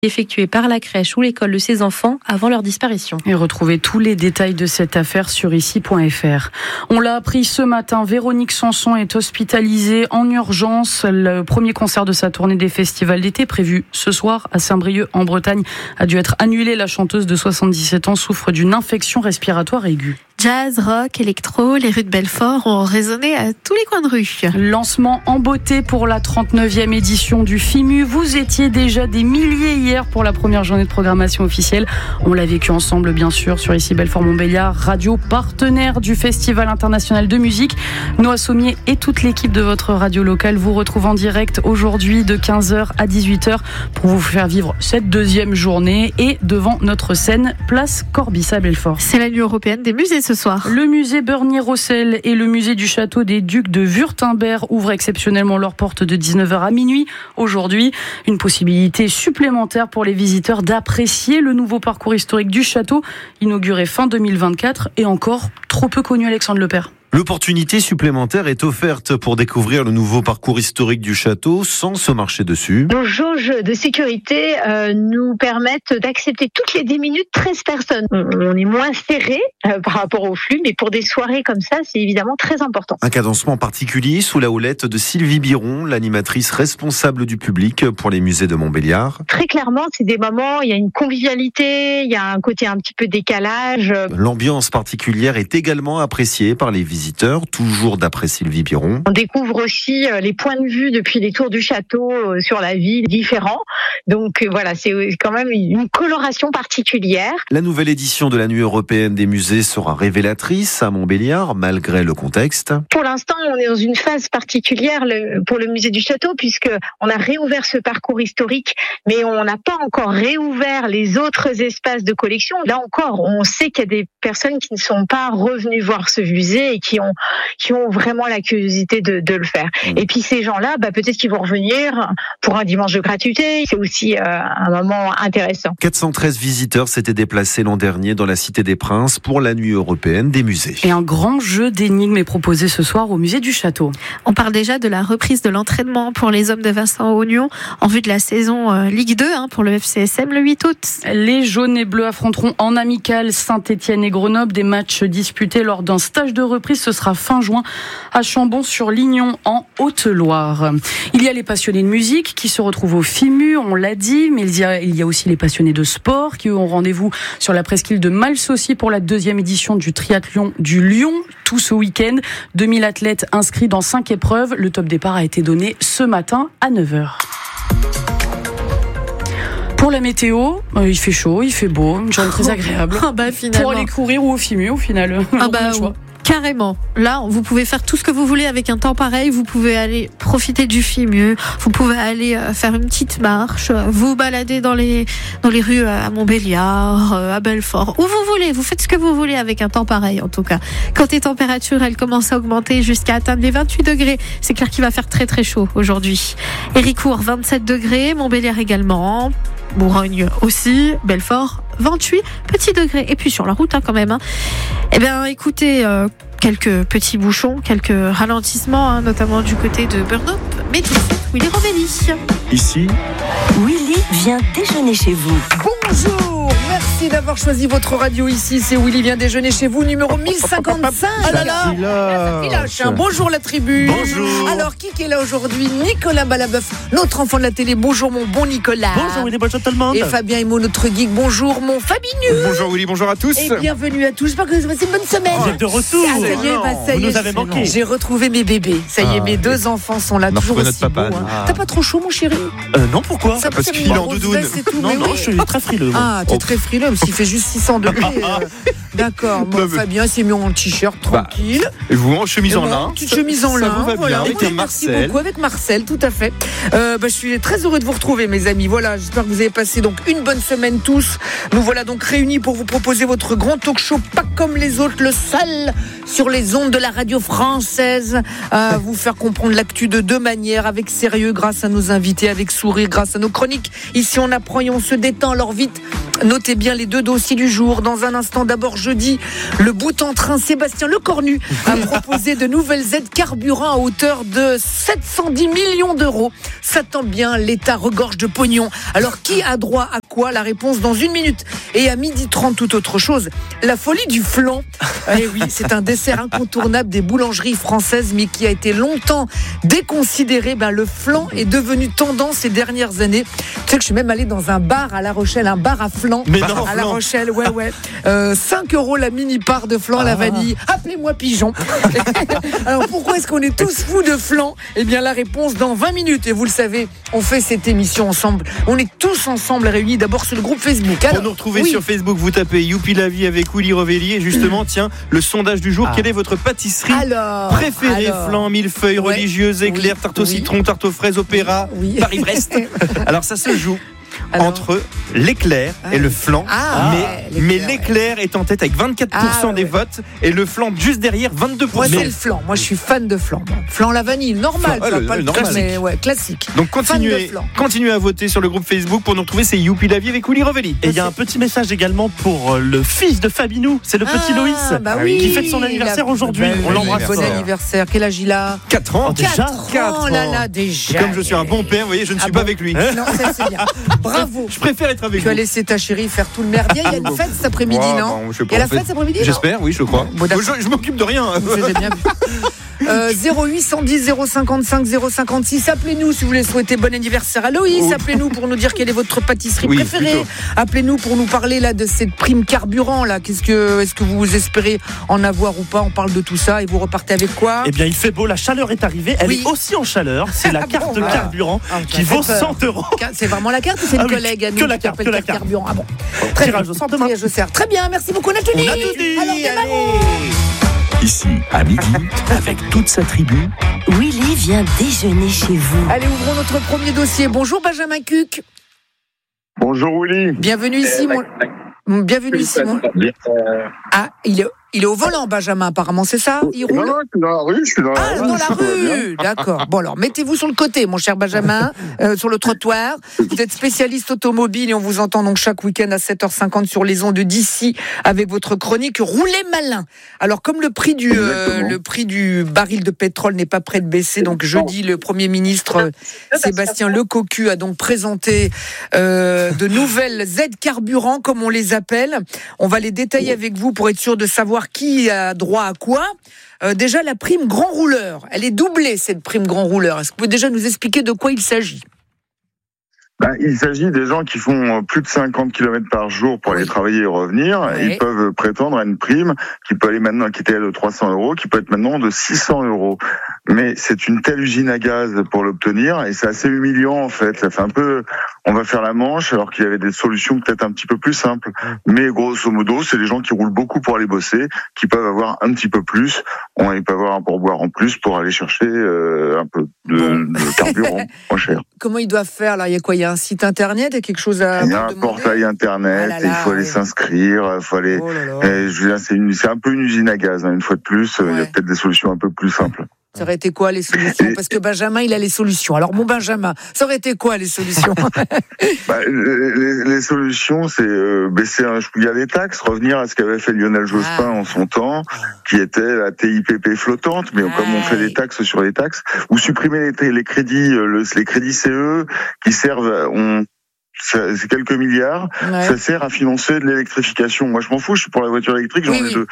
effectuée par la crèche ou l'école de ses enfants avant leur disparition. Et retrouvez tous les détails de cette affaire sur ici.fr. On l'a appris ce matin, Véronique Sanson est hospitalisée en urgence. Le premier concert de sa tournée des festivals d'été prévu ce soir à Saint-Brieuc en Bretagne a dû être annulé. La chanteuse de 77 ans souffre d'une infection respiratoire aiguë. Jazz, rock, électro, les rues de Belfort ont résonné à tous les coins de rue. Lancement en beauté pour la 39e édition du FIMU. Vous étiez déjà des milliers hier pour la première journée de programmation officielle. On l'a vécu ensemble, bien sûr, sur ici Belfort Montbéliard, radio partenaire du Festival international de musique. Noah Sommier et toute l'équipe de votre radio locale vous retrouvent en direct aujourd'hui de 15h à 18h pour vous faire vivre cette deuxième journée et devant notre scène, place Corbis à Belfort. C'est la nuit européenne des musées ce soir. Le musée Bernier-Rossel et le musée du château des Ducs de Wurtemberg ouvrent exceptionnellement leurs portes de 19h à minuit. Aujourd'hui, une possibilité supplémentaire pour les visiteurs d'apprécier le nouveau parcours historique du château, inauguré fin 2024 et encore trop peu connu, Alexandre Lepère. L'opportunité supplémentaire est offerte pour découvrir le nouveau parcours historique du château sans se marcher dessus. Nos jauges de sécurité nous permettent d'accepter toutes les 10 minutes 13 personnes. On est moins serré par rapport au flux, mais pour des soirées comme ça, c'est évidemment très important. Un cadencement particulier sous la houlette de Sylvie Biron, l'animatrice responsable du public pour les musées de Montbéliard. Très clairement, c'est des moments, il y a une convivialité, il y a un côté un petit peu décalage. L'ambiance particulière est également appréciée par les visiteurs, toujours d'après Sylvie Biron. On découvre aussi les points de vue depuis les tours du château sur la ville différents. Donc voilà, c'est quand même une coloration particulière. La nouvelle édition de la Nuit européenne des musées sera révélatrice à Montbéliard, malgré le contexte. Pour l'instant, on est dans une phase particulière pour le musée du château, puisque on a réouvert ce parcours historique, mais on n'a pas encore réouvert les autres espaces de collection. Là encore, on sait qu'il y a des personnes qui ne sont pas revenues voir ce musée et qui ont vraiment la curiosité de le faire. Et puis ces gens-là, peut-être qu'ils vont revenir pour un dimanche de gratuité. C'est aussi un moment intéressant. 413 visiteurs s'étaient déplacés l'an dernier dans la Cité des Princes pour la Nuit européenne des musées. Et un grand jeu d'énigmes est proposé ce soir au musée du Château. On parle déjà de la reprise de l'entraînement pour les hommes de Vincent Augnion en vue de la saison Ligue 2 pour le FCSM le 8 août. Les jaunes et bleus affronteront en amical Saint-Étienne et Grenoble, des matchs disputés lors d'un stage de reprise. Ce sera fin juin à Chambon-sur-Lignon en Haute-Loire. Il y a les passionnés de musique qui se retrouvent au FIMU, on l'a dit, mais il y a aussi les passionnés de sport qui ont rendez-vous sur la presqu'île de Malsaucy pour la 2e édition du triathlon du Lion, tout ce week-end. 2000 athlètes inscrits dans 5 épreuves. Le top départ a été donné ce matin à 9h. Pour la météo, il fait chaud, il fait beau, une journée très agréable. Pour aller courir ou au FIMU au final. Carrément. Là, vous pouvez faire tout ce que vous voulez avec un temps pareil. Vous pouvez aller profiter du FIMU. Vous pouvez aller faire une petite marche, vous balader dans les rues à Montbéliard, à Belfort, où vous voulez. Vous faites ce que vous voulez avec un temps pareil, en tout cas. Quand les températures, elles commencent à augmenter jusqu'à atteindre les 28 degrés, c'est clair qu'il va faire très très chaud aujourd'hui. Héricourt, 27 degrés. Montbéliard également. Bourgogne aussi. Belfort, 28 petits degrés. Et puis sur la route, quand même. Eh bien, écoutez, quelques petits bouchons, quelques ralentissements, notamment du côté de Burnham. Mais tout de suite, Willy Rovelli. Ici, Willy vient déjeuner chez vous. Bonjour, merci d'avoir choisi votre radio ici. C'est Willy vient déjeuner chez vous, numéro 1055. Ah là là, bonjour la tribu. Bonjour. Alors, qui est là aujourd'hui? Nicolas Balabeuf, notre enfant de la télé. Bonjour mon bon Nicolas. Bonjour Willy, bonjour tout le monde. Et Fabien Emo, notre geek. Bonjour mon Fabinus. Bonjour Willy, bonjour à tous. Et bienvenue à tous. J'espère que vous avez passé une bonne semaine. Vous êtes de retour. Ah, ça y est, vous nous avez manqué. J'ai retrouvé mes bébés. Ça y est, mes deux enfants sont là, toujours aussi papa, beaux. T'as pas trop chaud mon chéri? Non, pourquoi? Parce qu'il est en doudoune. Non, je suis très frileux. Ah, t'es très frileux, même s'il fait juste 600 degrés. D'accord, moi, Fabien s'est mis en t-shirt, tranquille. Et vous en chemise en lin? Petite chemise en lin. Ça vous va bien, avec Merci Marcel. beaucoup, avec Marcel, tout à fait. Je suis très heureux de vous retrouver, mes amis. Voilà, j'espère que vous avez passé donc une bonne semaine tous. Nous voilà donc réunis pour vous proposer votre grand talk show, pas comme les autres, le seul sur les ondes de la radio française, à vous faire comprendre l'actu de deux manières, avec sérieux grâce à nos invités, avec sourire grâce à nos chroniques. Ici, on apprend et on se détend. Alors vite, Notez bien les 2 dossiers du jour. Dans un instant, d'abord jeudi, le bout en train Sébastien Lecornu a proposé de nouvelles aides carburant à hauteur de 710 millions d'euros. Ça tombe bien, l'État regorge de pognon. Alors qui a droit à quoi? La réponse dans 1 minute. Et à 12h30, tout autre chose. La folie du flan. Eh oui, c'est un dessert incontournable des boulangeries françaises, mais qui a été longtemps déconsidéré. Le flan est devenu tendance ces dernières années. Tu sais que je suis même allée dans un bar à La Rochelle, un bar à flan. Mais non, à La Rochelle, ouais. 5 € la mini part de flan à la vanille. Appelez-moi pigeon. Alors pourquoi est-ce qu'on est tous fous de flan? Eh bien la réponse dans 20 minutes. Et vous le savez, on fait cette émission ensemble. On est tous ensemble réunis d'abord sur le groupe Facebook. Alors, pour nous retrouver sur Facebook, vous tapez Youpi la vie avec Willy Revelli. Et justement, tiens, le sondage du jour. Quelle est votre pâtisserie préférée? Flan, millefeuille, religieuse, éclair, tarte au citron, tarte aux fraises, opéra, Paris-Brest. Alors ça se joue entre l'éclair et le flan, mais l'éclair est en tête avec 24% des votes et le flan juste derrière 22%. Moi c'est le flan, moi je suis fan de flan. Flan la vanille, normal, pas le truc, mais classique. Donc continuez à voter sur le groupe Facebook pour nous retrouver, c'est Youpi la vie avec Willy Revelli. Et il y a un petit message également pour le fils de Fabinou, c'est le petit Loïs qui fête son anniversaire aujourd'hui. On l'embrasse. Bon anniversaire, quel âge il a? 4 ans. 4 ans, là déjà. Comme je suis un bon père, vous voyez, je ne suis pas avec lui. Non, ça c'est bien. Bravo. Je préfère être avec vous. Tu vas laisser ta chérie faire tout le merdier. Il y a une fête cet après-midi, non? Il y a la fête cet après-midi? J'espère, oui, je crois. Je m'occupe de rien. J'ai bien vu. 0810 055 056. Appelez-nous si vous voulez souhaiter bon anniversaire à Loïs. Appelez-nous pour nous dire quelle est votre pâtisserie préférée. Plutôt. Appelez-nous pour nous parler là de cette prime carburant là. Est-ce que vous espérez en avoir ou pas? On parle de tout ça et vous repartez avec quoi? Eh bien, il fait beau, la chaleur est arrivée. Elle est aussi en chaleur. C'est la carte carburant qui vaut 100 €. C'est vraiment la carte ou c'est une collègue à nous qui appelle carte carburant? Ah bon. Tirage au sort demain. Très bien, merci beaucoup. On a tout dit. Alors démarrons. Ici, à midi, avec toute sa tribu, Willy vient déjeuner chez vous. Allez, ouvrons notre premier dossier. Bonjour Benjamin Cuc. Bonjour Willy. Bienvenue ici, Bienvenue ici, il est au volant, Benjamin, apparemment, c'est ça? Il roule? Non, je suis dans la rue. Dans la rue. D'accord. Bon, alors, mettez-vous sur le côté, mon cher Benjamin, sur le trottoir. Vous êtes spécialiste automobile et on vous entend donc chaque week-end à 7h50 sur les ondes d'ici avec votre chronique Roulez malin. Alors, comme le prix du baril de pétrole n'est pas prêt de baisser, donc jeudi, le Premier ministre Sébastien Lecornu a donc présenté de nouvelles aides carburant, comme on les appelle. On va les détailler avec vous pour être sûr de savoir qui a droit à quoi. Déjà, la prime grand rouleur, elle est doublée, cette prime grand rouleur. Est-ce que vous pouvez déjà nous expliquer de quoi il s'agit? Il s'agit des gens qui font plus de 50 km par jour pour aller travailler et revenir. Ils peuvent prétendre à une prime qui peut aller maintenant, qui était de 300 €, qui peut être maintenant de 600 €. Mais c'est une telle usine à gaz pour l'obtenir et c'est assez humiliant en fait. Ça fait un peu, on va faire la manche alors qu'il y avait des solutions peut-être un petit peu plus simples. Mais grosso modo, c'est les gens qui roulent beaucoup pour aller bosser, qui peuvent avoir un petit peu plus. Ils peuvent avoir un pourboire en plus pour aller chercher un peu de carburant moins cher. Comment ils doivent faire là? Il y a quoi? Il y a un site internet? Il y a quelque chose à... Il y a un portail internet, il faut aller s'inscrire, il faut aller... c'est un peu une usine à gaz, une fois de plus. Il y a peut-être des solutions un peu plus simples. Ça aurait été quoi les solutions? Parce que Benjamin, il a les solutions. Alors mon Benjamin, ça aurait été quoi les solutions? Les solutions, c'est baisser un chouïa les taxes, revenir à ce qu'avait fait Lionel Jospin en son temps, qui était la TIPP flottante, mais comme on fait des taxes sur les taxes, ou supprimer les crédits, les crédits CE qui servent... c'est quelques milliards, ça sert à financer de l'électrification. Moi, je m'en fous, je suis pour la voiture électrique, j'en ai 2.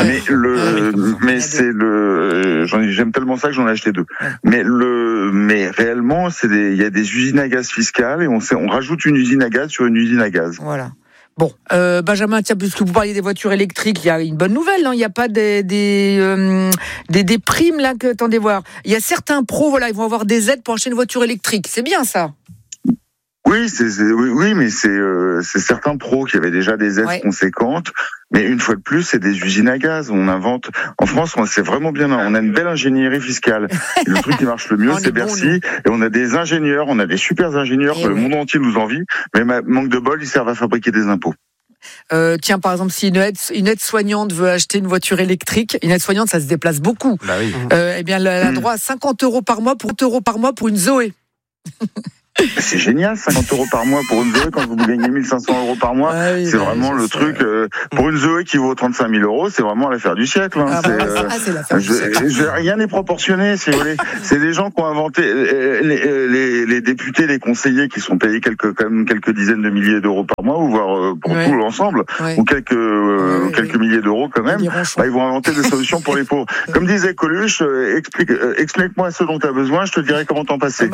J'aime tellement ça que j'en ai acheté 2. Mais réellement, il y a des usines à gaz fiscales et on rajoute une usine à gaz sur une usine à gaz. Voilà. Bon, Benjamin, tiens, puisque vous parliez des voitures électriques, il y a une bonne nouvelle, non? Il n'y a pas des primes là que, attendez voir. Il y a certains pros, ils vont avoir des aides pour acheter une voiture électrique. C'est bien ça? Oui, mais c'est certains pros qui avaient déjà des aides conséquentes. Mais une fois de plus, c'est des usines à gaz. On invente. En France, c'est vraiment bien. On a une belle ingénierie fiscale. Et le truc qui marche le mieux, c'est Bercy. Et on a des ingénieurs, on a des super ingénieurs que le monde entier nous envie. Mais manque de bol, ils servent à fabriquer des impôts. Tiens, par exemple, si une aide-soignante veut acheter une voiture électrique, une aide-soignante, ça se déplace beaucoup. Eh bien, elle a droit à 50 € par mois pour une Zoé. C'est génial, 50 € par mois pour une Zoé quand vous gagnez 1500 € par mois. Ah oui, c'est vraiment le truc. Pour une Zoé qui vaut 35 000 €, c'est vraiment l'affaire du siècle. Hein. C'est l'affaire du siècle. Rien n'est proportionné, si vous voulez. C'est des gens qui ont inventé les députés, les conseillers qui sont payés quand même quelques dizaines de milliers d'euros par mois, ou voire pour tout l'ensemble, ou quelques milliers d'euros quand même. Ils vont inventer des solutions pour les pauvres. Comme disait Coluche, explique-moi ce dont tu as besoin, je te dirai comment t'en passer.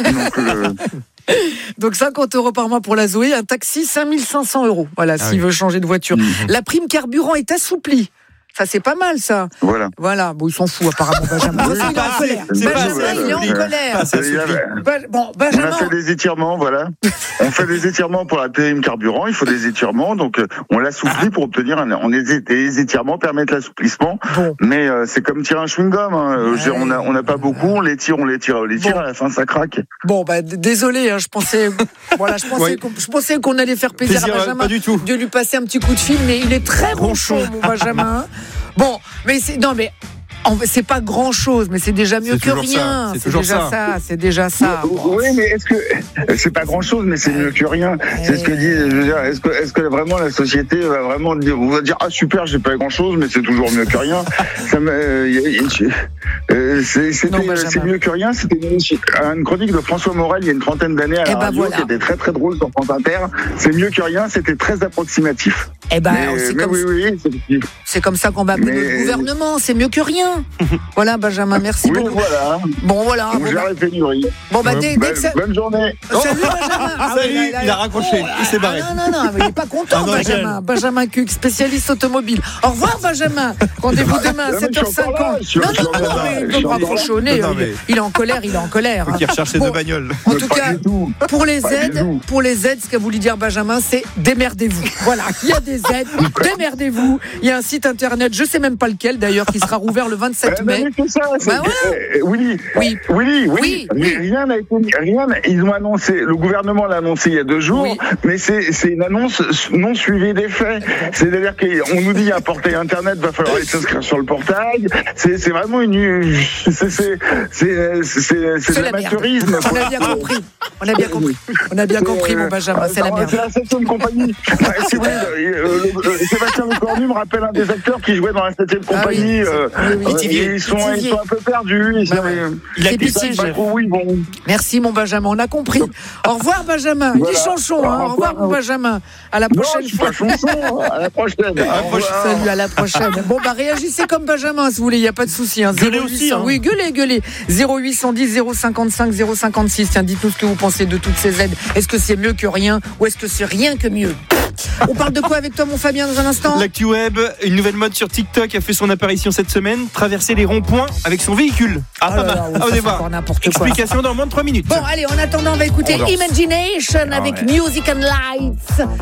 Donc 50 € par mois pour la Zoé, un taxi 5500 €. Voilà, s'il veut changer de voiture. La prime carburant est assouplie. Ça, c'est pas mal, ça. Voilà. Bon, il s'en fout, apparemment, Benjamin. Il est en colère. Bon, Benjamin. On a fait des étirements, voilà. On fait des étirements pour la prime carburant. Il faut des étirements. Donc, on l'assouplit pour obtenir des étirements permettent l'assouplissement. Bon. Mais, c'est comme tirer un chewing-gum, hein. On n'a pas beaucoup. On les tire. À la fin, ça craque. Bon, désolé, hein, je pensais qu'on allait faire plaisir à Benjamin. Pas du tout. De lui passer un petit coup de fil, mais il est très ronchon, mon Benjamin. Bon, mais c'est pas grand chose, mais c'est déjà mieux que rien. C'est déjà ça. Oui, mais est-ce que c'est pas grand chose, mais c'est mieux que rien. C'est ce que dit. Je veux dire, est-ce que vraiment la société va vraiment dire, ah super, j'ai pas grand chose, mais c'est toujours mieux que rien. C'est mieux que rien. C'était une chronique de François Morel il y a une trentaine d'années à la radio qui était très très drôle sur France Inter. C'est mieux que rien. C'était très approximatif. C'est comme ça qu'on va appeler notre gouvernement. C'est mieux que rien. Voilà, Benjamin, merci beaucoup. Voilà. On gère les pénuries. Bonne journée. Salut, Benjamin. Il a raccroché. Il s'est barré. Non, mais il n'est pas content, Benjamin. Benjamin Cuc, spécialiste automobile. Au revoir, Benjamin. Rendez-vous demain à 7h50. Non, il ne peut pas raccrocher. Il est en colère. Il recherche ses deux bagnoles. En tout cas, pour les aides, ce qu'a voulu dire Benjamin, c'est démerdez-vous. Voilà, il y a des aides, démerdez-vous. Il y a un site internet, je ne sais même pas lequel d'ailleurs, qui sera rouvert le 27 mai. C'est ça. Oui. Mais rien n'a été. Ils ont annoncé. Le gouvernement l'a annoncé il y a 2 jours, mais c'est une annonce non suivie des faits. C'est-à-dire qu'on nous dit il y a un portail internet, va falloir aller s'inscrire sur le portail. C'est vraiment c'est l'amateurisme. On a bien compris, mon Benjamin. C'est la merde. C'est la 7e compagnie. Sébastien Lecornu me rappelle un des acteurs qui jouait dans la 7e compagnie. Ils sont un peu perdus. Il a Merci, mon Benjamin. On a compris. Au revoir, Benjamin. Il est chanson. Au revoir, mon Benjamin. À la prochaine fois. À la prochaine. Salut, à la prochaine. Bon, réagissez comme Benjamin, si vous voulez. Il n'y a pas de souci. Gueulez aussi. Oui, gueulez. 0810 055 056. Tiens, dites-nous ce que vous pensez de toutes ces aides. Est-ce que c'est mieux que rien ou est-ce que c'est rien que mieux? On parle de quoi avec toi, mon Fabien, dans un instant? L'actu web, une nouvelle mode sur TikTok a fait son apparition cette semaine. Traverser les ronds-points avec son véhicule. Au départ. Explication dans moins de 3 minutes. Bon, allez, en attendant, on va écouter Imagination avec Music and Lights.